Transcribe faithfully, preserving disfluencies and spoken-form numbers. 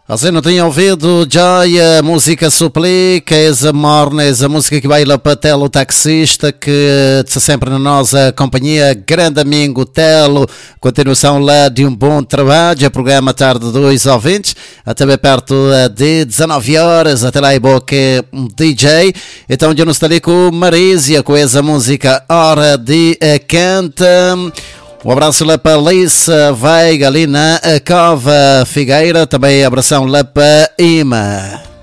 Você não tinha ouvido Joy, a música suplica, essa morna, essa música que vai lá para Telo Taxista, que está sempre na nossa companhia, grande amigo Telo, continuação lá de um bom trabalho, o programa Tarde dois ouvintes, até bem perto de dezenove horas, até lá é bom que um D J, então já não está ali com Marísia, com essa música Hora de Canta. Um abraço lá para Lissa Veiga ali na Cova Figueira, também abração lá para Ima.